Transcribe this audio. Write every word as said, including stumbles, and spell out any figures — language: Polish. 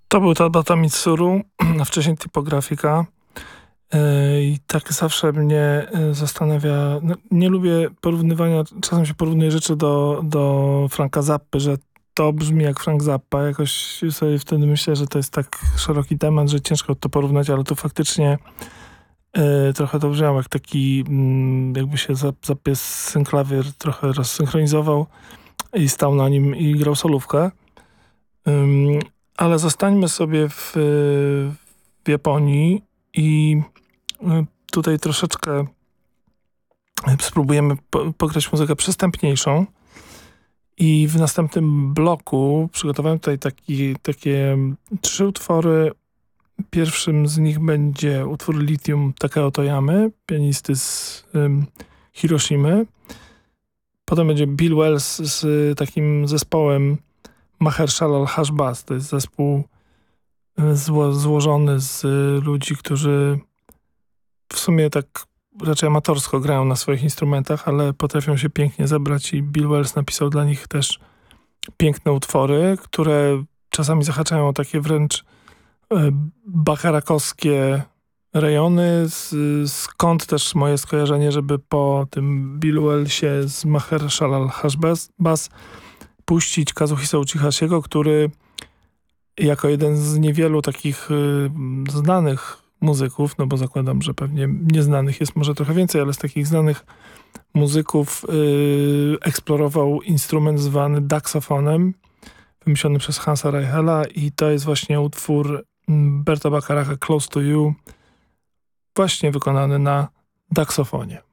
To był Tabata Mitsuru, a wcześniej Typografika. I tak zawsze mnie zastanawia, no, nie lubię porównywania, czasem się porównuje rzeczy do, do Franka Zappy, że to brzmi jak Frank Zappa. Jakoś sobie wtedy myślę, że to jest tak szeroki temat, że ciężko to porównać, ale tu faktycznie y, trochę to brzmiało jak taki, y, jakby się zapies synklawier trochę rozsynchronizował i stał na nim i grał solówkę. Y, ale zostańmy sobie w, w Japonii i tutaj troszeczkę spróbujemy po, pograć muzykę przystępniejszą. I w następnym bloku przygotowałem tutaj taki, takie trzy utwory. Pierwszym z nich będzie utwór Lithium Takeo Toyamy, pianisty z um, Hiroshimy. Potem będzie Bill Wells z takim zespołem Mahershala Al-Hashbaz. To jest zespół zło, złożony z ludzi, którzy w sumie tak raczej amatorsko grają na swoich instrumentach, ale potrafią się pięknie zebrać i Bill Wells napisał dla nich też piękne utwory, które czasami zahaczają o takie wręcz e, bakarakowskie rejony, z, skąd też moje skojarzenie, żeby po tym Bill Wellsie z Mahershala Al-Hashbaz puścić Kazuhisa Uchihashiego, który jako jeden z niewielu takich y, znanych muzyków, no bo zakładam, że pewnie nieznanych jest może trochę więcej, ale z takich znanych muzyków yy, eksplorował instrument zwany daksofonem, wymyślony przez Hansa Reichela i to jest właśnie utwór Berta Bacharaka Close to You, właśnie wykonany na daksofonie.